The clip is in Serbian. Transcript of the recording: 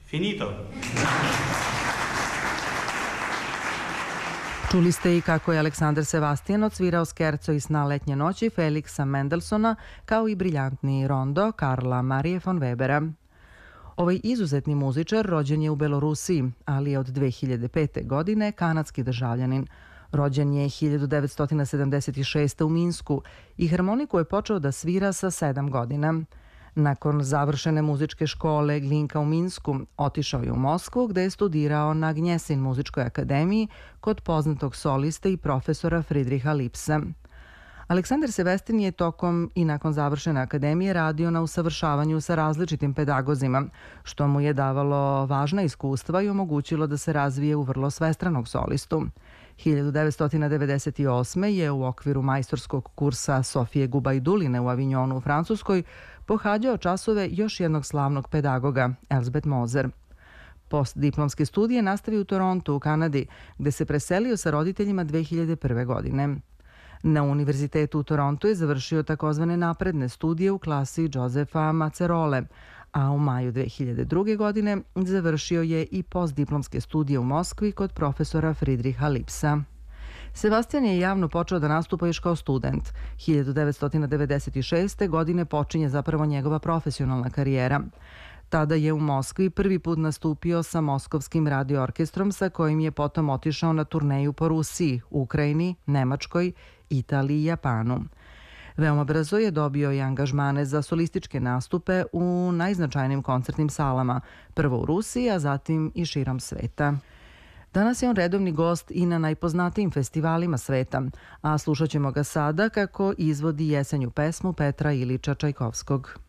Finito. Čuli ste i kako je Aleksandar Sebastian odsvirao skerco iz Sna letnje noći Feliksa Mendelssohna, kao i briljantni rondo Karla Marije von Webera. Ovaj izuzetni muzičar rođen je u Belorusiji, ali je od 2005. godine kanadski državljanin. Rođen je 1976. u Minsku i harmoniku je počeo da svira sa 7 godina. Nakon završene muzičke škole Glinka u Minsku, otišao je u Moskvu gde je studirao na Gnjesin muzičkoj akademiji kod poznatog soliste i profesora Friedricha Lipsa. Aleksandar Sebastian je tokom i nakon završene akademije radio na usavršavanju sa različitim pedagozima, što mu je davalo važna iskustva i omogućilo da se razvije u vrlo svestranog solistu. 1998. je u okviru majstorskog kursa Sofije Gubajduline u Avignonu u Francuskoj pohađao časove još jednog slavnog pedagoga, Elsbeth Moser. Postdiplomske studije nastavio u Torontu u Kanadi, gde se preselio sa roditeljima 2001. godine. Na Univerzitetu u Torontu je završio takozvane napredne studije u klasi Josefa Macerole, a u maju 2002. godine završio je i postdiplomske studije u Moskvi kod profesora Friedricha Lipsa. Sebastian je javno počeo da nastupa još kao student. 1996. godine počinje zapravo njegova profesionalna karijera. Tada je u Moskvi prvi put nastupio sa Moskovskim radio orkestrom, sa kojim je potom otišao na turneju po Rusiji, Ukrajini, Nemačkoj, Italiji i Japanu. Veoma brzo je dobio i angažmane za solističke nastupe u najznačajnijim koncertnim salama, prvo u Rusiji, a zatim i širom sveta. Danas je on redovni gost i na najpoznatijim festivalima sveta, a slušat ćemo ga sada kako izvodi jesenju pesmu Petra Ilića Čajkovskog.